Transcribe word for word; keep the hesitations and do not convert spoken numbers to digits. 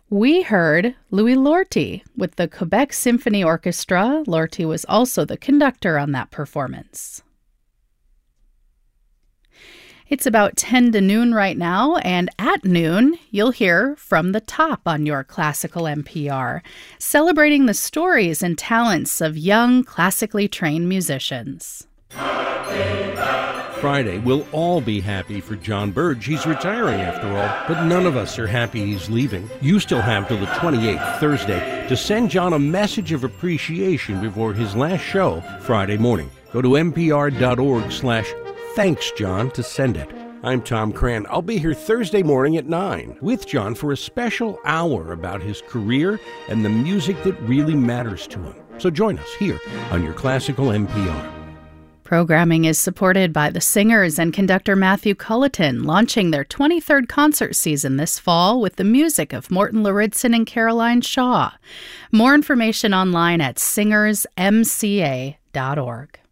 We heard Louis Lortie with the Quebec Symphony Orchestra. Lortie was also the conductor on that performance. It's about ten to noon right now, and at noon, you'll hear From the Top on your classical N P R, celebrating the stories and talents of young, classically trained musicians. Friday, we'll all be happy for John Burge. He's retiring after all, but none of us are happy he's leaving. You still have till the twenty-eighth, Thursday, to send John a message of appreciation before his last show Friday morning. Go to npr.org slash thanks, John, to send it. I'm Tom Cran. I'll be here Thursday morning at nine with John for a special hour about his career and the music that really matters to him. So join us here on your classical N P R. Programming is supported by the singers and conductor Matthew Culleton, launching their twenty-third concert season this fall with the music of Morton Lauridsen and Caroline Shaw. More information online at singers m c a dot org.